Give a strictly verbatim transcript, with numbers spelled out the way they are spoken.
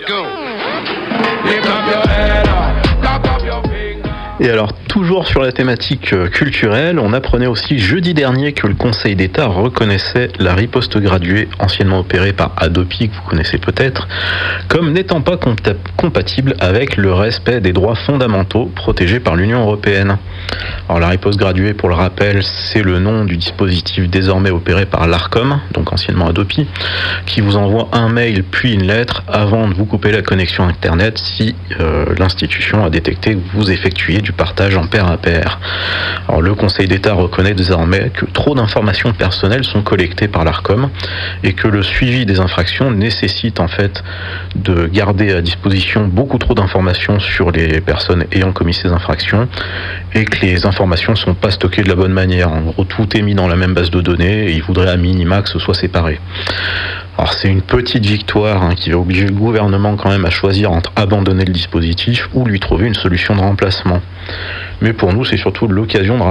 go. Lift up your head up, cock up your finger. Et alors, toujours sur la thématique culturelle, on apprenait aussi jeudi dernier que le Conseil d'État reconnaissait la riposte graduée, anciennement opérée par Hadopi, que vous connaissez peut-être, comme n'étant pas compa- compatible avec le respect des droits fondamentaux protégés par l'Union européenne. Alors la riposte graduée, pour le rappel, c'est le nom du dispositif désormais opéré par l'Arcom, donc anciennement Hadopi, qui vous envoie un mail puis une lettre avant de vous couper la connexion Internet si euh, l'institution a détecté que vous effectuiez du partage en pair à pair. Alors, le Conseil d'État reconnaît désormais que trop d'informations personnelles sont collectées par l'Arcom et que le suivi des infractions nécessite en fait de garder à disposition beaucoup trop d'informations sur les personnes ayant commis ces infractions et que les informations ne sont pas stockées de la bonne manière. En gros, tout est mis dans la même base de données et il voudrait à minima que ce soit séparé. Alors c'est une petite victoire hein, qui va obliger le gouvernement quand même à choisir entre abandonner le dispositif ou lui trouver une solution de remplacement. Mais pour nous, c'est surtout l'occasion de